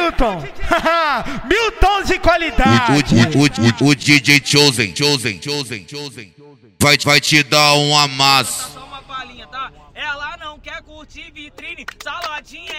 Milton. Milton de qualidade. O DJ Chosen vai te dar um amasso. Só uma palhinha, tá? Ela não quer curtir vitrine, saladinha